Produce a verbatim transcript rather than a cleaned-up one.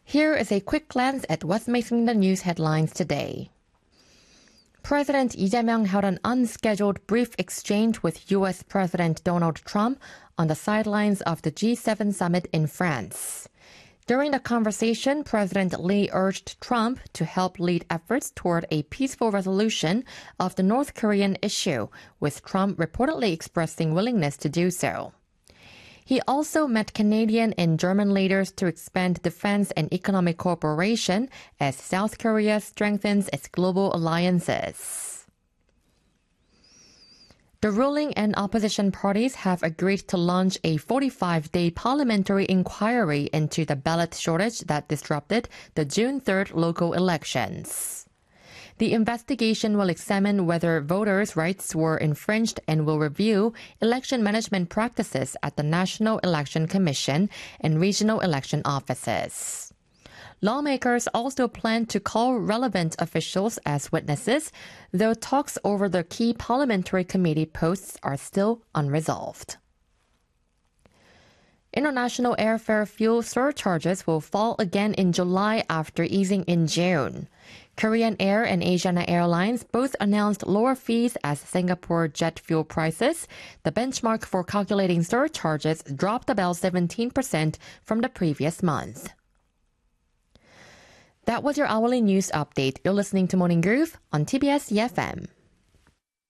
Here is a quick glance at what's making the news headlines today. President Lee Jae-myung held an unscheduled brief exchange with U S President Donald Trump on the sidelines of the G seven summit in France. During the conversation, President Lee urged Trump to help lead efforts toward a peaceful resolution of the North Korean issue, with Trump reportedly expressing willingness to do so. He also met Canadian and German leaders to expand defense and economic cooperation as South Korea strengthens its global alliances. The ruling and opposition parties have agreed to launch a forty-five day parliamentary inquiry into the ballot shortage that disrupted the June third local elections. The investigation will examine whether voters' rights were infringed and will review election management practices at the National Election Commission and regional election offices. Lawmakers also plan to call relevant officials as witnesses, though talks over the key parliamentary committee posts are still unresolved. International airfare fuel surcharges will fall again in July after easing in June. Korean Air and Asiana Airlines both announced lower fees as Singapore jet fuel prices. The benchmark for calculating surcharges dropped about seventeen percent from the previous month. That was your hourly news update. You're listening to Morning Groove on T B S E F M.